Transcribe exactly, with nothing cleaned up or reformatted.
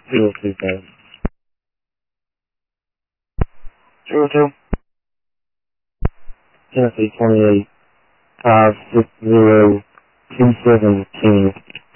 Zero two five. Zero two. Tennessee twenty-eight five six zero two seven ten.